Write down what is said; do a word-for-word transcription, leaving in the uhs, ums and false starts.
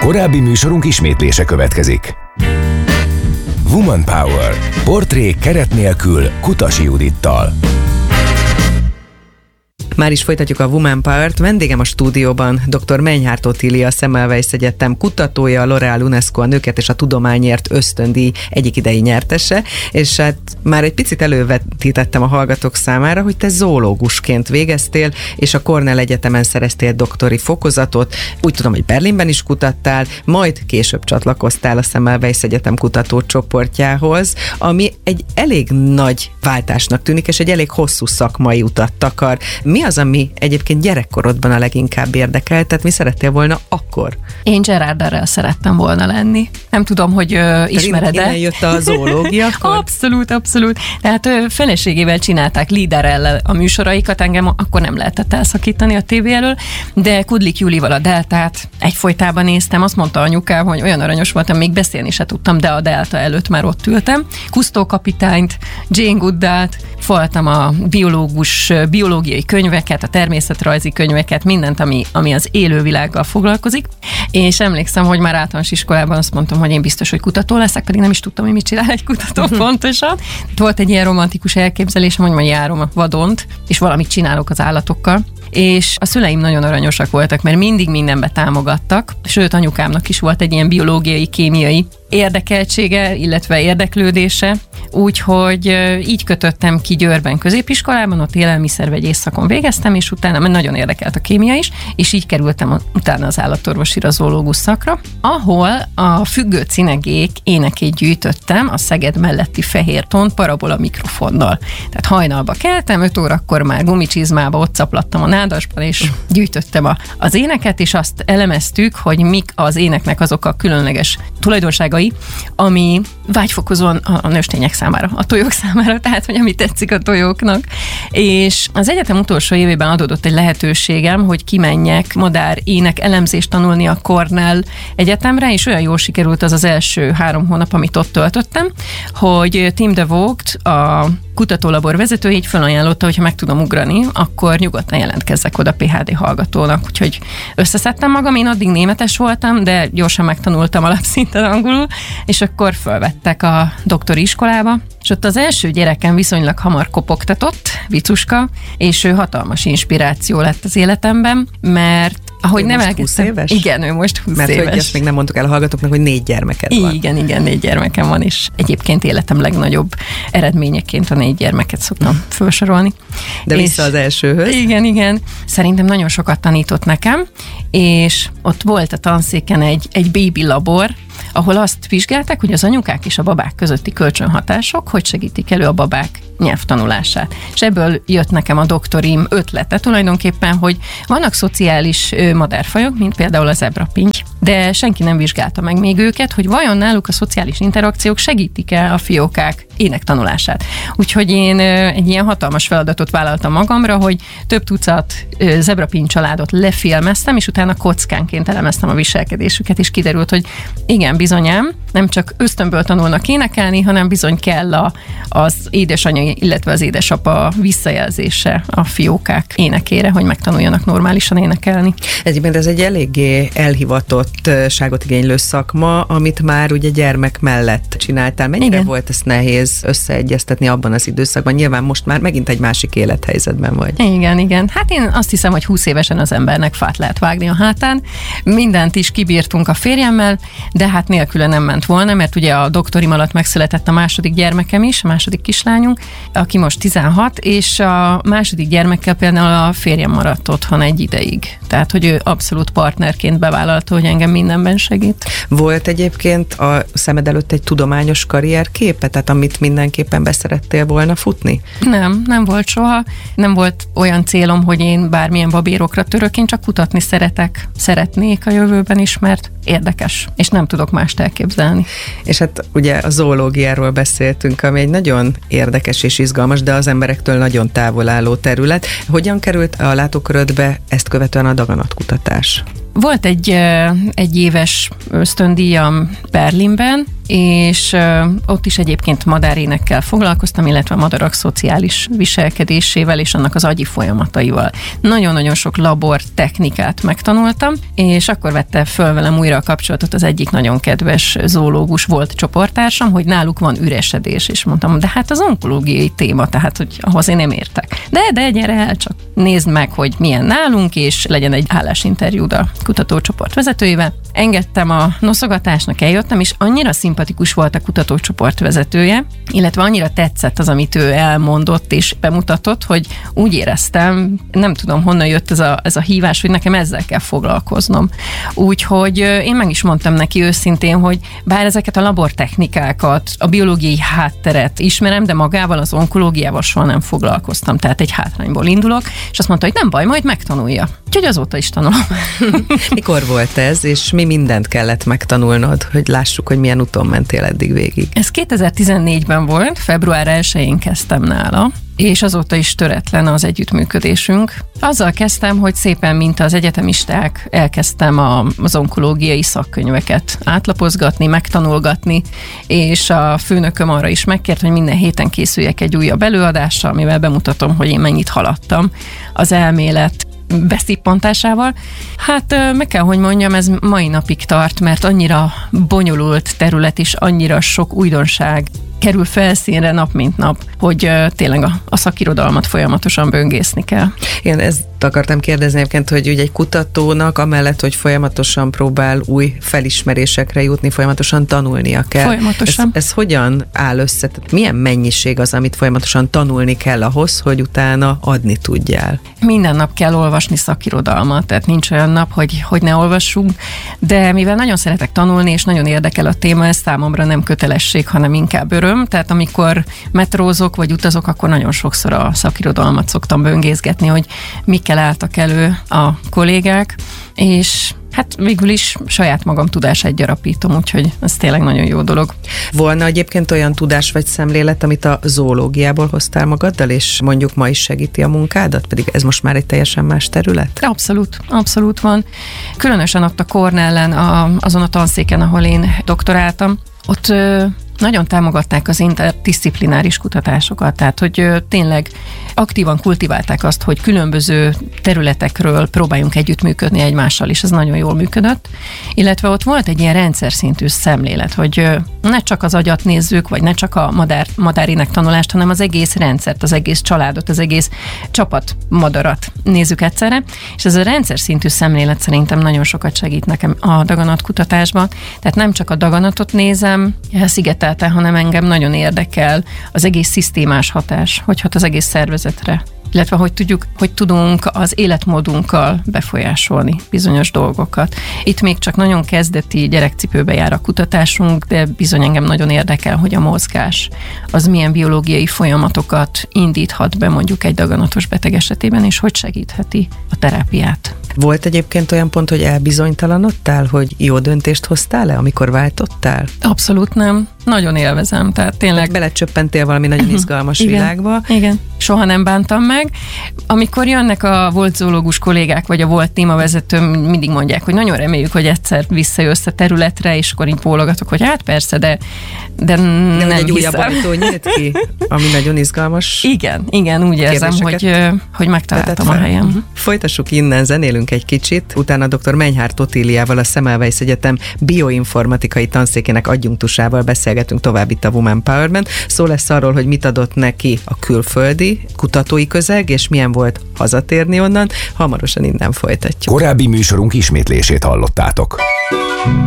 Korábbi műsorunk ismétlése következik. Woman Power. Portrék keret nélkül Kutasi Judittal. Már is folytatjuk a Woman Power-t. Vendégem a stúdióban dr. Menyhárt Otília, a Semmelweis Egyetem kutatója, a L'Oréal UNESCO a nőket és a tudományért ösztöndíj egyik idei nyertese, és hát már egy picit elővetítettem a hallgatók számára, hogy te zoológusként végeztél, és a Cornell Egyetemen szereztél doktori fokozatot. Úgy tudom, hogy Berlinben is kutattál, majd később csatlakoztál a Semmelweis Egyetem kutatócsoportjához, ami egy elég nagy váltásnak tűnik, és egy elég hosszú szakmai utat takar. Mi az, ami egyébként gyerekkorodban a leginkább érdekelt? Tehát mi szerettél volna akkor? Én Gerarderrel szerettem volna lenni. Nem tudom, hogy ö, ismered-e. Innen jött a zoológia akkor? Abszolút, abszolút. Tehát ö, feleségével csinálták Liderrel a műsoraikat, engem akkor nem lehetett elszakítani a tévé elől, de Kudlik Julival a Deltát egyfolytában néztem. Azt mondta anyukám, hogy olyan aranyos voltam, még beszélni se tudtam, de a Delta előtt már ott ültem. Kusztó kapitányt, Jane Goodalt, foltam a biológus, biológiai könyveket, a természetrajzi könyveket, mindent, ami, ami az élővilággal foglalkozik, és emlékszem, hogy már általános iskolában azt mondtam, hogy én biztos, hogy kutató leszek, pedig nem is tudtam, hogy mit csinál egy kutató pontosan. Volt egy ilyen romantikus elképzelésem, hogy majd járom a vadont, és valamit csinálok az állatokkal, és a szüleim nagyon aranyosak voltak, mert mindig mindenbe támogattak, sőt anyukámnak is volt egy ilyen biológiai, kémiai érdekeltsége, illetve érdeklődése, úgyhogy így kötöttem ki Győrben középiskolában, ott élelmiszervegyész szakon végeztem, és utána, mert nagyon érdekelt a kémia is, és így kerültem utána az állatorvosira, zoológus szakra, ahol a Függő cinegék énekét gyűjtöttem a Szeged melletti Fehérton parabola mikrofonnal. Tehát hajnalba keltem, öt órakor már gumicsizmába ott caplattam a nádasban, és gyűjtöttem a, az éneket, és azt elemeztük, hogy mik az éneknek azok a különleges tulajdonságai, ami vágyfokozóan a nőstények számára, a tojók számára, tehát, hogy ami tetszik a tojóknak. És az egyetem utolsó évében adódott egy lehetőségem, hogy kimenjek madár ének elemzést tanulni a Cornell Egyetemre, és olyan jól sikerült az az első három hónap, amit ott töltöttem, hogy Tim de Vogt, a kutatólabor vezető így felajánlotta, hogyha meg tudom ugrani, akkor nyugodtan jelentkezzek oda pé há dé hallgatónak. Úgyhogy összeszedtem magam, én addig németes voltam, de gyorsan megtanultam alapszinten angolul, és akkor fölvettek a doktori iskolába, és ott az első gyerekem viszonylag hamar kopogtatott, Vicuska, és ő hatalmas inspiráció lett az életemben, mert ahogy nem húsz éves? Igen, ő most húsz Mert éves. hogy ezt még nem mondtuk el a hallgatóknak, hogy négy gyermeked van. Igen, igen, négy gyermekem van, és egyébként életem legnagyobb eredményeként a négy gyermeket szoktam felsorolni. De és vissza az elsőhöz. Igen, igen. Szerintem nagyon sokat tanított nekem, és ott volt a tanszéken egy, egy baby labor, ahol azt vizsgálták, hogy az anyukák és a babák közötti kölcsönhatások hogy segítik elő a babák nyelvtanulását. És ebből jött nekem a doktorim ötlete tulajdonképpen, hogy vannak szociális madárfajok, mint például a zebrapinty, de senki nem vizsgálta meg még őket, hogy vajon náluk a szociális interakciók segítik-e a fiókák énektanulását. Úgyhogy én egy ilyen hatalmas feladatot vállaltam magamra, hogy több tucat zebrapinty családot lefilmeztem, és utána kockánként elemeztem a viselkedésüket, és kiderült, hogy igen, bizonyám, nem csak ösztönből tanulnak énekelni, hanem bizony kell a, az édesanyja, illetve az édesapa visszajelzése a fiókák énekére, hogy megtanuljanak normálisan énekelni. Egyébként ez egy eléggé elhivatottságot igénylő szakma, amit már ugye gyermek mellett csináltál. Mennyire Igen. volt ezt nehéz összeegyeztetni abban az időszakban? Nyilván most már megint egy másik élethelyzetben vagy. Igen, igen. Hát én azt hiszem, hogy húsz évesen az embernek fát lehet vágni a hátán. Mindent is kibírtunk a férjemmel, de hát nélküle nem ment volna, mert ugye a doktorim alatt megszületett a második gyermekem is, a második kislányunk, aki most tizenhat, és a második gyermekkel például a férjem maradt otthon egy ideig. Tehát, hogy ő abszolút partnerként bevállalta, hogy engem mindenben segít. Volt egyébként a szemed előtt egy tudományos karrierképe, tehát amit mindenképpen beszerettél volna futni? Nem, nem volt soha. Nem volt olyan célom, hogy én bármilyen babérokra török, én csak kutatni szeretek, szeretnék a jövőben is, mert érdekes, és nem tudok mást elképzelni. És hát ugye a zoológiáról beszéltünk, ami egy nagyon érdekes és izgalmas, de az emberektől nagyon távol álló terület. Hogyan került a látókörödbe ezt követően a daganatkutatás? Volt egy, egy éves ösztöndíjam Berlinben, és ott is egyébként madárénekkel foglalkoztam, illetve a madarak szociális viselkedésével és annak az agyi folyamataival. Nagyon-nagyon sok labor technikát megtanultam, és akkor vette föl velem újra a kapcsolatot az egyik nagyon kedves zoológus volt csoporttársam, hogy náluk van üresedés, és mondtam, de hát az onkológiai téma, tehát hogy ahhoz én nem értek. De, de gyere el, csak nézd meg, hogy milyen nálunk, és legyen egy állásinterjúd a kutatócsoport vezetőjével. Engedtem a noszogatásnak, eljöttem, és annyira szimpatikus volt a kutatócsoport vezetője, illetve annyira tetszett az, amit ő elmondott és bemutatott, hogy úgy éreztem, nem tudom honnan jött ez a, ez a hívás, hogy nekem ezzel kell foglalkoznom. Úgyhogy én meg is mondtam neki őszintén, hogy bár ezeket a labortechnikákat, a biológiai hátteret ismerem, de magával az onkológiával soha nem foglalkoztam, tehát egy hátrányból indulok, és azt mondta, hogy nem baj, majd megtanulja. Úgyhogy azóta is tanulom. Mikor volt ez, és mi mindent kellett megtanulnod, hogy lássuk, hogy milyen úton mentél eddig végig? Ez kétezer-tizennégyben volt, február elsején kezdtem nála, és azóta is töretlen az együttműködésünk. Azzal kezdtem, hogy szépen, mint az egyetemisták, elkezdtem a, az onkológiai szakkönyveket átlapozgatni, megtanulgatni, és a főnököm arra is megkért, hogy minden héten készüljek egy újabb előadással, amivel bemutatom, hogy én mennyit haladtam az elmélet beszippantásával. Hát meg kell, hogy mondjam, ez mai napig tart, mert annyira bonyolult terület és annyira sok újdonság kerül felszínre nap mint nap, hogy uh, tényleg a, a szakirodalmat folyamatosan böngészni kell. Én ezt akartam kérdezni egyébként, hogy ugye egy kutatónak amellett, hogy folyamatosan próbál új felismerésekre jutni, folyamatosan tanulnia kell. Folyamatosan. Ez, ez hogyan áll össze? Tehát milyen mennyiség az, amit folyamatosan tanulni kell ahhoz, hogy utána adni tudjál? Minden nap kell olvasni szakirodalmat, tehát nincs olyan nap, hogy, hogy ne olvassunk, de mivel nagyon szeretek tanulni, és nagyon érdekel a téma, ez számomra nem kötelesség, hanem inkább öröm. Tehát amikor metrózok vagy utazok, akkor nagyon sokszor a szakirodalmat szoktam böngészgetni, hogy mikkel álltak elő a kollégák, és hát végül is saját magam tudását gyarapítom, úgyhogy ez tényleg nagyon jó dolog. Volna egyébként olyan tudás vagy szemlélet, amit a zoológiából hoztál magaddal, és mondjuk ma is segíti a munkádat, pedig ez most már egy teljesen más terület? Abszolút, abszolút van. Különösen ott a Cornellen, a, azon a tanszéken, ahol én doktoráltam, ott ö, nagyon támogatták az interdisziplináris kutatásokat, tehát hogy ö, tényleg aktívan kultiválták azt, hogy különböző területekről próbáljunk együttműködni egymással, és ez nagyon jól működött. Illetve ott volt egy ilyen rendszer szintű szemlélet, hogy ö, ne csak az agyat nézzük, vagy ne csak a madár, madárinek tanulást, hanem az egész rendszert, az egész családot, az egész csapat madarat nézzük egyszerre, és ez a rendszer szintű szemlélet szerintem nagyon sokat segít nekem a daganatkutatásban. Tehát nem csak a daganatot nézem elszigetelten, hanem engem nagyon érdekel az egész szisztémás hatás, hogy hat az egész szervezetre, illetve hogy tudjuk, hogy tudunk az életmódunkkal befolyásolni bizonyos dolgokat. Itt még csak nagyon kezdeti gyerekcipőbe jár a kutatásunk, de bizony engem nagyon érdekel, hogy a mozgás az milyen biológiai folyamatokat indíthat be mondjuk egy daganatos beteg esetében, és hogy segítheti a terápiát. Volt egyébként olyan pont, hogy elbizonytalanodtál, hogy jó döntést hoztál-e, amikor váltottál? Abszolút nem. Nagyon élvezem, tehát tényleg... Belecsöppentél valami nagyon izgalmas igen, világba. Igen, soha nem bántam meg. Amikor jönnek a volt zoológus kollégák, vagy a volt témavezető, mindig mondják, hogy nagyon reméljük, hogy egyszer visszajössz a területre, és akkor így bólogatok, hogy hát persze, de, de, de nem egy hiszem. Újabb ajtó nyílt ki, ami nagyon izgalmas. Igen, igen, úgy érzem, hogy, hogy megtaláltam a helyem. Uh-huh. Folytassuk innen, zenélünk egy kicsit, utána dr. Menyhárt Otíliával, a Semmelweis Egyetem bioinformatikai tanszékének adjunktusával beszélgetünk tovább itt a Woman Powerben. Szó lesz arról, hogy mit adott neki a külföldi kutatói közeg, és milyen volt hazatérni onnan. Hamarosan innen folytatjuk. Korábbi műsorunk ismétlését hallottátok.